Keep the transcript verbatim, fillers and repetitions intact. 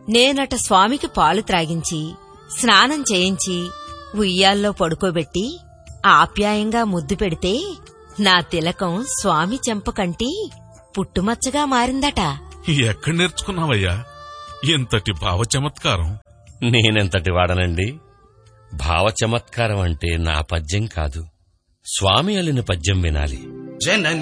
నేనట స్వామికి పాలు త్రాగించి స్నానం చేయించి ఉయ్యాల్లో పడుకోబెట్టి ఆప్యాయంగా ముద్దు పెడితే నా తిలకం స్వామి చెంపకంటి పుట్టుమచ్చగా మారిందట. ఎక్కడ నేర్చుకున్నావయ్యా ఇంతటి భావచమత్కారం? నేనెంతటి వాడనండి. భావచమత్కారం అంటే నా పద్యం కాదు, స్వామి అల్లిన పద్యం వినాలి.